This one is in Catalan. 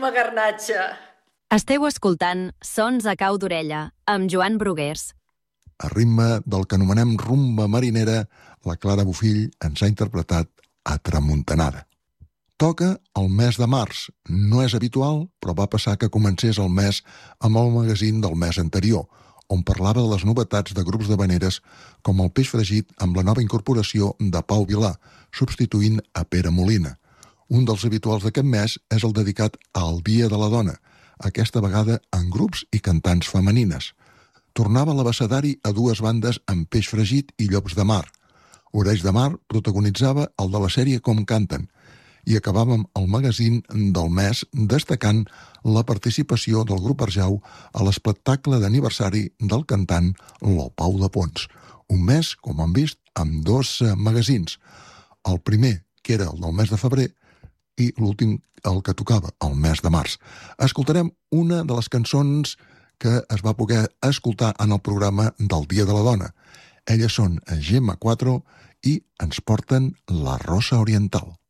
Quina garnatxa! Esteu escoltant Sons a cau d'orella, amb Joan Brugués. A ritme del que anomenem rumba marinera, la Clara Bofill ens ha interpretat A Tramuntanada. Toca el mes de març. No és habitual, però va passar que comencés el mes amb el magazín del mes anterior, on parlava de les novetats de grups d'havaneres com el Peix Fregit amb la nova incorporació de Pau Vilà, substituint a Pere Molina. Un dels habituals d'aquest mes és el dedicat al Dia de la Dona, aquesta vegada en grups i cantants femenines. Tornava l'abecedari a dues bandes amb Peix Fregit i Llops de Mar. Orells de Mar protagonitzava el de la sèrie Com Canten, i acabàvem el magazín del mes destacant la participació del grup Arjau a l'espectacle d'aniversari del cantant Lopau de Pons. Un mes, com hem vist, amb dos magazins. El primer, que era el del mes de febrer, i l'últim, el que tocava, el mes de març. Escoltarem una de les cançons que es va poder escoltar en el programa del Dia de la Dona. Elles són Gemma 4 i ens porten La Rosa Oriental.